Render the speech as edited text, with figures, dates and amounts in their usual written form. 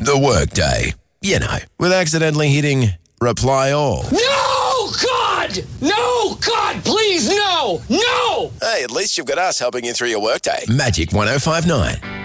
the workday. You know, with accidentally hitting reply all. No, God! No, God, please, no! No! Hey, at least you've got us helping you through your workday. Magic 105.9.